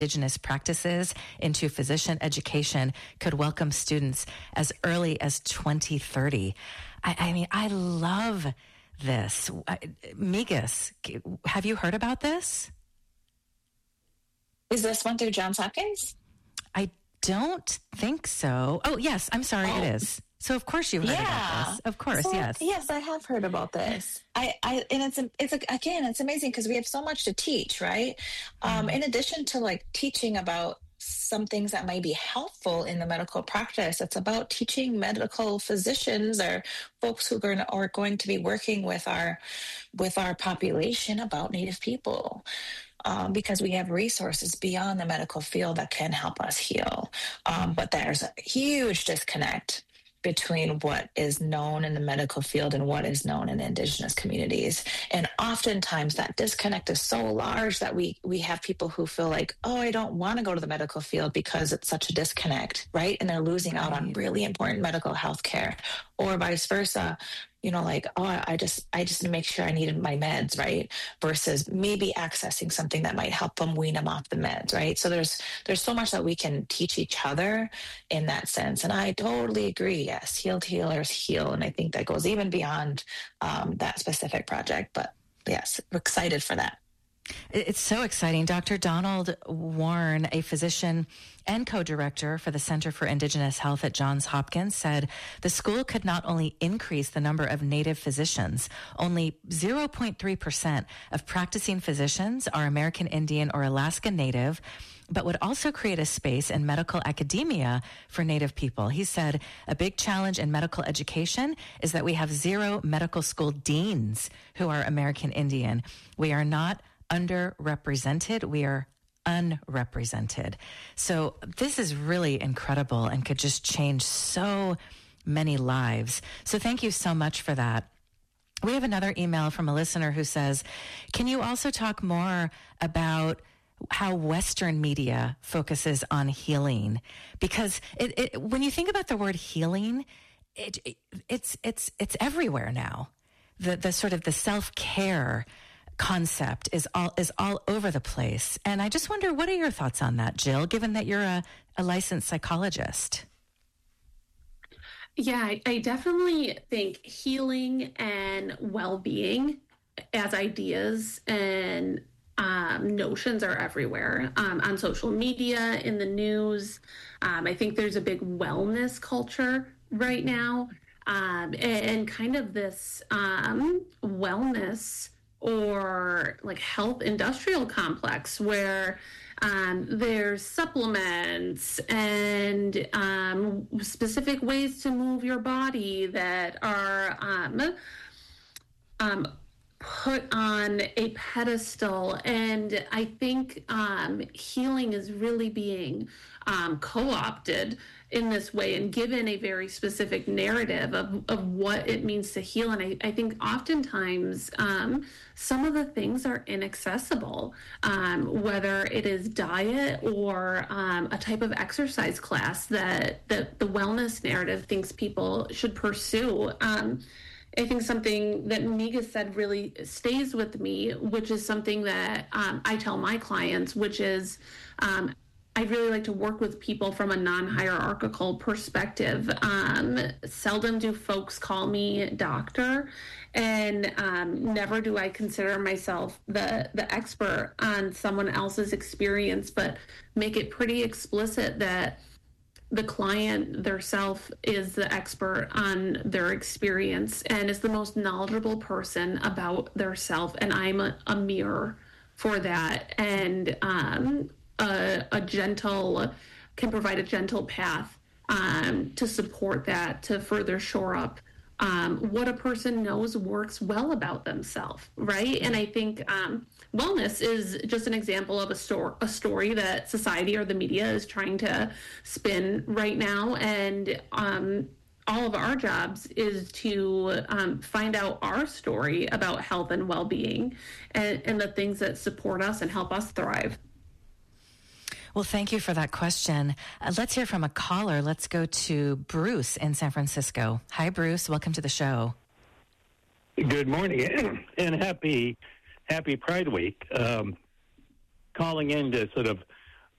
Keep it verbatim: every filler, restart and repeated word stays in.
Indigenous practices into physician education could welcome students as early as twenty thirty. I, I mean, I love this. Megas, have you heard about this? Is this one through Johns Hopkins? I don't think so. Oh, yes. I'm sorry. Oh. It is. So of course you've heard yeah. about this. Of course, so, yes. Yes, I have heard about this. I, I and it's it's again, it's amazing because we have so much to teach, right? Mm-hmm. Um, in addition to like teaching about some things that might be helpful in the medical practice, it's about teaching medical physicians or folks who are going to, are going to be working with our with our population about Native people. Um, because we have resources beyond the medical field that can help us heal. Um, but there's a huge disconnect between what is known in the medical field and what is known in Indigenous communities. And oftentimes that disconnect is so large that we we have people who feel like, oh, I don't want to go to the medical field because it's such a disconnect, right? And they're losing out on really important medical health care, or vice versa. You know, like, oh, I just, I just need to make sure I needed my meds, right? Versus maybe accessing something that might help them wean them off the meds, right? So there's, there's so much that we can teach each other in that sense. And I totally agree. Yes, healed healers heal. And I think that goes even beyond um, that specific project. But yes, we're excited for that. It's so exciting. Doctor Donald Warren, a physician and co-director for the Center for Indigenous Health at Johns Hopkins, said the school could not only increase the number of Native physicians, only zero point three percent of practicing physicians are American Indian or Alaska Native, but would also create a space in medical academia for Native people. He said a big challenge in medical education is that we have zero medical school deans who are American Indian. We are not underrepresented. We are unrepresented. So this is really incredible and could just change so many lives. So thank you so much for that. We have another email from a listener who says, can you also talk more about how Western media focuses on healing? Because it, it, when you think about the word healing, it, it, it's it's it's everywhere now. The the sort of the self-care concept is all is all over the place. And I just wonder, what are your thoughts on that, Jill, given that you're a, a licensed psychologist? Yeah, I, I definitely think healing and well-being as ideas and um, notions are everywhere, um, on social media, in the news. Um, I think there's a big wellness culture right now, um, and, and kind of this um, wellness or like health industrial complex where um, there's supplements and um, specific ways to move your body that are um, um, put on a pedestal. And I think um, healing is really being um, co-opted in this way and given a very specific narrative of, of what it means to heal. And I, I think oftentimes um, some of the things are inaccessible, um, whether it is diet or um, a type of exercise class that, that the wellness narrative thinks people should pursue. Um, I think something that Miga said really stays with me, which is something that um, I tell my clients, which is um, I really like to work with people from a non-hierarchical perspective. Um, seldom do folks call me doctor, and um, never do I consider myself the, the expert on someone else's experience, but make it pretty explicit that the client, their self, is the expert on their experience and is the most knowledgeable person about their self, and I'm a, a mirror for that. And um, A, a gentle, can provide a gentle path um, to support that, to further shore up um, what a person knows works well about themselves, right? And I think um, wellness is just an example of a, sto- a story that society or the media is trying to spin right now. And um, all of our jobs is to um, find out our story about health and well-being and, and the things that support us and help us thrive. Well, thank you for that question. Uh, let's hear from a caller. Let's go to Bruce in San Francisco. Hi, Bruce. Welcome to the show. Good morning and happy, happy Pride Week. Um, calling in to sort of